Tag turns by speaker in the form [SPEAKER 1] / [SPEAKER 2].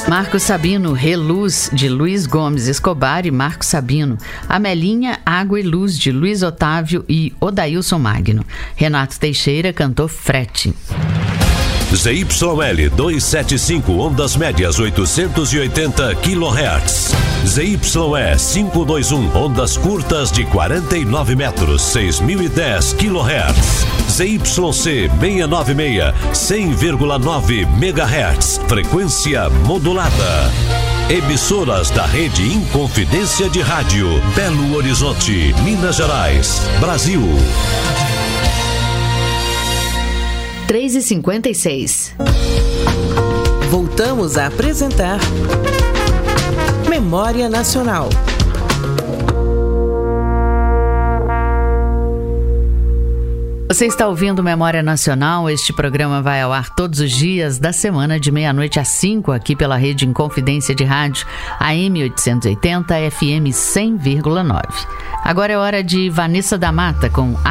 [SPEAKER 1] Marco Sabino, Reluz, de Luiz Gomes Escobar e Marco Sabino. Amelinha, Água e Luz, de Luiz Otávio e Odailson Magno. Renato Teixeira cantou Frete.
[SPEAKER 2] ZYL 275, ondas médias 880 kHz. ZYE 521, ondas curtas de 49 metros, 6.010 kHz. ZYC 696, 100,9 MHz, frequência modulada. Emissoras da rede Inconfidência de Rádio, Belo Horizonte, Minas Gerais, Brasil.
[SPEAKER 1] 3h56.
[SPEAKER 3] Voltamos a apresentar Memória Nacional.
[SPEAKER 1] Você está ouvindo Memória Nacional. Este programa vai ao ar todos os dias da semana, de meia-noite às 5, aqui pela rede Inconfidência de Rádio, AM 880, FM 100,9. Agora é hora de Vanessa da Mata com